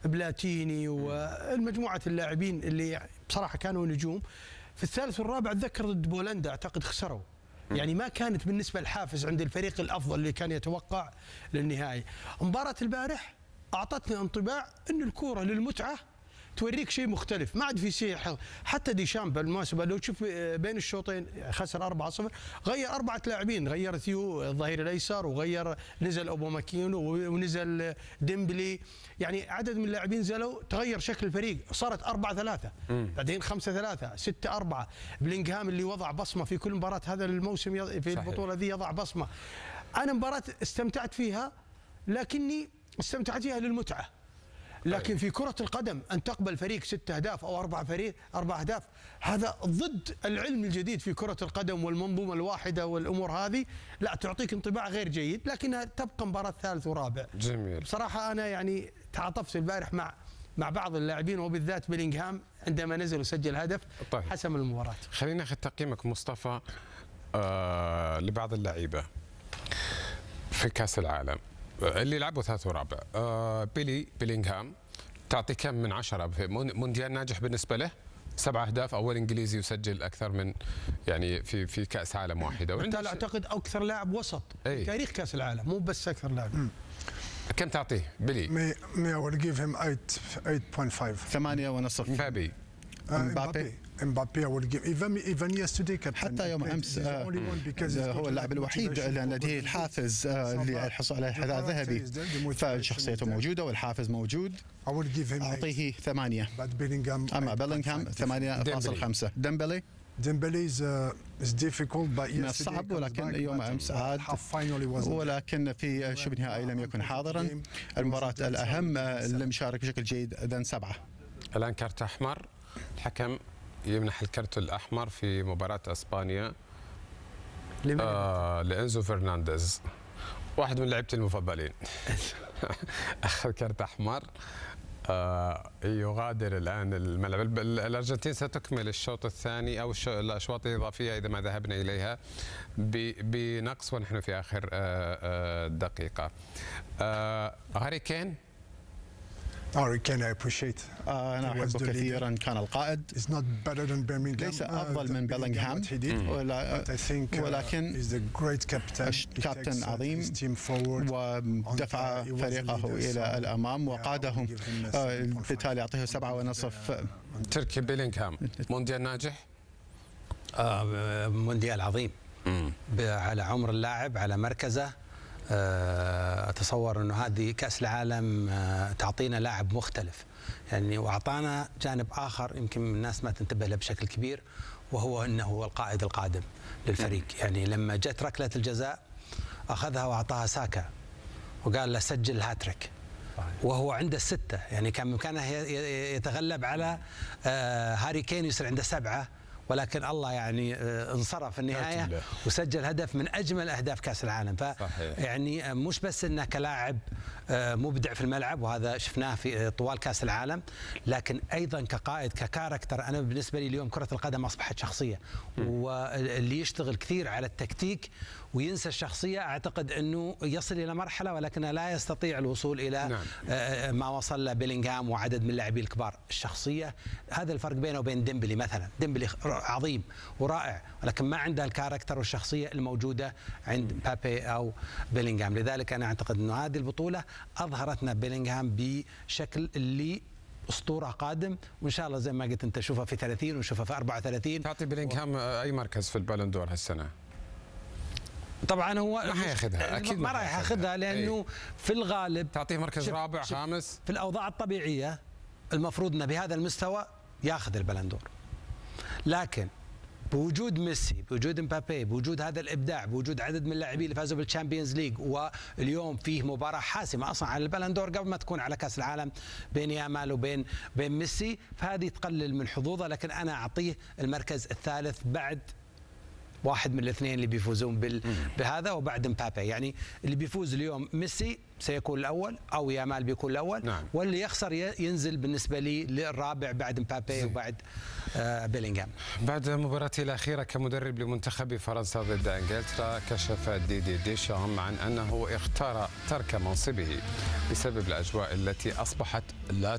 بلاتيني والمجموعة اللاعبين اللي بصراحة كانوا نجوم. في الثالث والرابع أتذكر ضد بولندا أعتقد خسروا، يعني ما كانت بالنسبة الحافز عند الفريق الأفضل اللي كان يتوقع للنهائي. مباراة البارح أعطتني انطباع أن الكورة للمتعة توريك شيء مختلف، ما عاد في شيء حتى ديشامب بالمناسبة لو تشوف بين الشوطين خسر 4-0 غير 4 لاعبين، غير ثيو الظهير الايسر وغير نزل اوباماكينو ونزل ديمبلي، يعني عدد من اللاعبين نزلوا تغير شكل الفريق، صارت 4-3 بعدين 5-3 6-4. بلينغهام اللي وضع بصمة في كل مباراة هذا الموسم في البطولة ذي يضع بصمة. أنا مباراة استمتعت فيها لكني استمتعت فيها للمتعة، لكن في كرة القدم أن تقبل فريق 6 أهداف أو 4 أهداف هذا ضد العلم الجديد في كرة القدم والمنظومة الواحدة والأمور هذه، لا تعطيك انطباع غير جيد، لكنها تبقى مباراة ثالث ورابع. جميل. بصراحة أنا يعني تعاطفت البارح مع بعض اللاعبين وبالذات بيلينغهام عندما نزل وسجل هدف. طيب. حسم المباراة. خلينا ناخذ تقييمك مصطفى لبعض اللعيبة في كأس العالم اللي لعبوا ثالث ورابع. بيلينغهام تعطي كم من 10 في مونديال ناجح بالنسبه له؟ 7 أهداف، اول انجليزي يسجل اكثر من يعني في كاس عالم واحده، وانت اعتقد اكثر لاعب وسط في تاريخ كاس العالم، مو بس اكثر لاعب. كم تعطيه بيلي؟ I will give him 8.5. 8.5. مبابي. امبابي I will give even yesterday حتى يوم امس هو اللاعب الوحيد الذي لديه الحافز للحصول على الحذاء الذهبي، فشخصيته موجوده والحافز موجود. اعطيه 8. اما بيلينغهام 8.5. ديمبلي is difficult but من الصعب، ولكن يوم امس عاد ولكن في شبه النهائي لم يكن حاضرا. المباراة الاهم لم يشارك بشكل جيد، اذا 7. الان كارت احمر، الحكم يمنح الكرت الأحمر في مباراة أسبانيا لإنزو فرنانديز، واحد من لعيبتي المفضلين. أخذ كرت أحمر، يغادر الآن الملعب. الأرجنتين ستكمل الشوط الثاني أو الأشواط الإضافية إذا ما ذهبنا إليها بنقص ونحن في آخر دقيقة. هاري كين I appreciate. أنا أحبه كثيرا، كان القائد. ليس أفضل من بيلينغهام، ولكن كابتن عظيم ودفع فريقه إلى الأمام وقادهم، بالتالي أعطيه 7.5. تركي بيلينغهام مونديال ناجح؟ مونديال عظيم على عمر اللاعب، على مركزه. أتصور أنه هذه كأس العالم تعطينا لاعب مختلف يعني، وأعطانا جانب آخر يمكن الناس ما تنتبه له بشكل كبير، وهو أنه هو القائد القادم للفريق. يعني لما جت ركلة الجزاء أخذها وأعطاها ساكا وقال له سجل هاتريك، وهو عنده 6، يعني كان بإمكانه يتغلب على هاري كين يصير عنده 7، ولكن الله يعني انصرف في النهاية وسجل هدف من أجمل أهداف كأس العالم. يعني مش بس أنه كلاعب مبدع في الملعب، وهذا شفناه في طوال كأس العالم، لكن أيضا كقائد ككاركتر. أنا بالنسبة لي اليوم كرة القدم أصبحت شخصية، واللي يشتغل كثير على التكتيك وينسى الشخصية أعتقد أنه يصل إلى مرحلة ولكنه لا يستطيع الوصول إلى ما وصل له بيلينغهام وعدد من اللاعبين الكبار. الشخصية هذا الفرق بينه وبين ديمبلي مثلا. ديمبلي عظيم ورائع، ولكن ما عنده الكاركتر والشخصية الموجودة عند مبابي أو بيلينغهام. لذلك أنا أعتقد أنه هذه البطولة أظهرتنا بيلينغهام بشكل اللي أسطورة قادم، وإن شاء الله زي ما قلت أنت نشوفها في 30 ونشوفها في 34. تعطي بيلينغهام أي مركز في البالون دور هالسنة؟ طبعا هو ما حياخذها، اكيد ما راح ياخذها، لانه في الغالب تعطيه مركز رابع خامس. في الاوضاع الطبيعيه المفروض انه بهذا المستوى ياخذ البلندور، لكن بوجود ميسي، بوجود مبابي، بوجود هذا الابداع، بوجود عدد من اللاعبين اللي فازوا بالتشامبيونز ليج، واليوم فيه مباراه حاسمه اصلا على البلندور قبل ما تكون على كاس العالم بين يامال وبين ميسي، فهذه تقلل من حظوظه. لكن انا اعطيه المركز الثالث بعد واحد من الاثنين اللي بيفوزون بهذا وبعد مبابي. يعني اللي بيفوز اليوم ميسي سيكون الأول أو يامال بيكون الأول، واللي يخسر ينزل بالنسبة لي للرابع بعد مبابي وبعد بيلينغهام. بعد مباراته الأخيرة كمدرب لمنتخب فرنسا ضد إنجلترا، كشف ديدي ديشام عن أنه اختار ترك منصبه بسبب الأجواء التي أصبحت لا